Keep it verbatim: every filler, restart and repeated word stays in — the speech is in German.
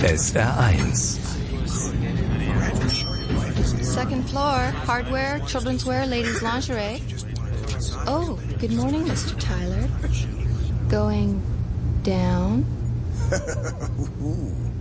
S R eins. Second floor, hardware, children's wear, ladies' lingerie. Oh, good morning, Mister Tyler. Going down?